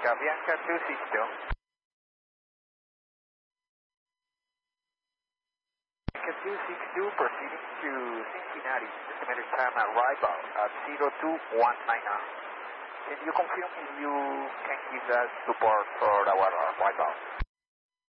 Bianca 262. Bianca 262 proceeding to Cincinnati, estimated time arrival at 02199. Can you confirm if you can give us support for our arrival?